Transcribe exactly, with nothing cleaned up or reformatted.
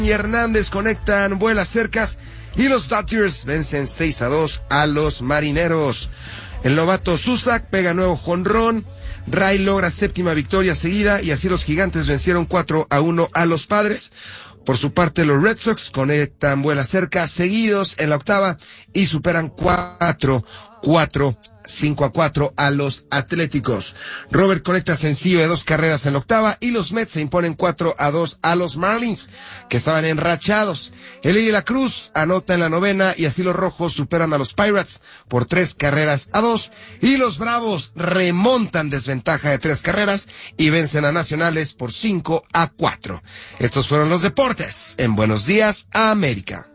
Hernández conectan vuelas cercas y los Dodgers vencen seis a dos a los Marineros. El novato Susak pega nuevo jonrón. Ray logra séptima victoria seguida y así los Gigantes vencieron cuatro a uno a los Padres. Por su parte, los Red Sox conectan vuelas cerca seguidos en la octava y superan cuatro, cuatro, cinco a cuatro a los Atléticos. Robert conecta sencillo de dos carreras en la octava y los Mets se imponen cuatro a dos a los Marlins, que estaban enrachados. Eli de la Cruz anota en la novena y así los Rojos superan a los Pirates por tres carreras a dos y los Bravos remontan desventaja de tres carreras y vencen a Nacionales por cinco a cuatro. Estos fueron los deportes en Buenos Días, América.